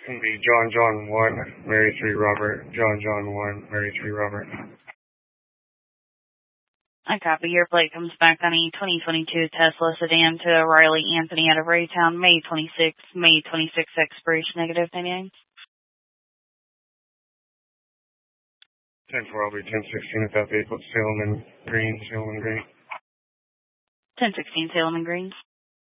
Can be John 1, Mary 3 Robert, John 1, Mary 3 Robert. I copy. Your plate comes back on a 2022 Tesla sedan to Riley Anthony out of Raytown, May 26, expiration -99. 10-4, I'll be 1016 at that vehicle, Salem and Green. 1016 Salem and Green.